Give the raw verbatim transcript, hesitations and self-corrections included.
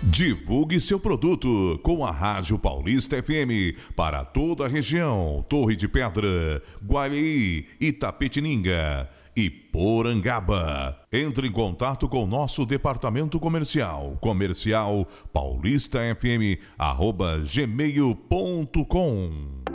Divulgue seu produto com a Rádio Paulista F M para toda a região, Torre de Pedra, Guareí, Itapetininga e Porangaba. Entre em contato com nosso departamento comercial, comercial paulistafm arroba gmail ponto com.